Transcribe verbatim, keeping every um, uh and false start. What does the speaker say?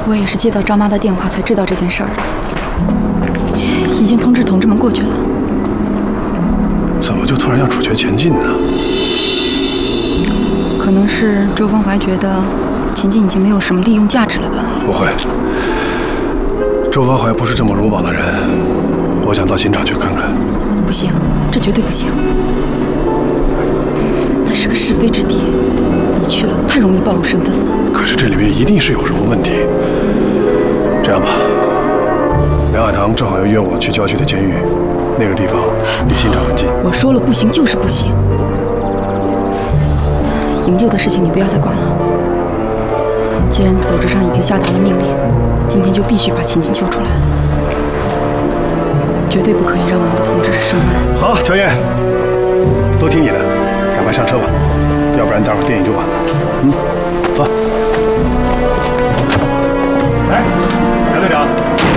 我也是接到张妈的电话才知道这件事儿的，已经通知同志们过去了。 怎么就突然要处决钱进呢？ 可能是周芳怀觉得钱进已经没有什么利用价值了吧？ 不会，周芳怀不是这么鲁莽的人。我想到刑场去看看。 不行，这绝对不行。那是个是非之地，你去了太容易暴露身份了。 可是这里面一定是有什么问题。这样吧，梁海棠正好要约我去郊区的监狱，那个地方离刑场很近。 我说了不行就是不行。营救的事情你不要再管了。既然组织上已经下达了命令，今天就必须把钱进救出来，绝对不可以让我们的同志生闷。 好，乔燕，都听你的，赶快上车吧，要不然待会儿电影就晚了。嗯，走。